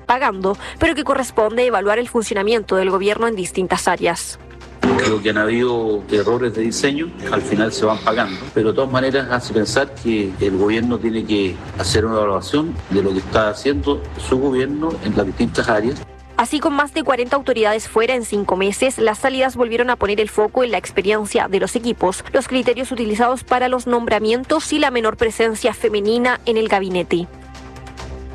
pagando, pero que corresponde evaluar el funcionamiento del gobierno en distintas áreas. Creo que han habido errores de diseño, al final se van pagando, pero de todas maneras hace pensar que el gobierno tiene que hacer una evaluación de lo que está haciendo su gobierno en las distintas áreas. Así, con más de 40 autoridades fuera en 5 meses, las salidas volvieron a poner el foco en la experiencia de los equipos, los criterios utilizados para los nombramientos y la menor presencia femenina en el gabinete.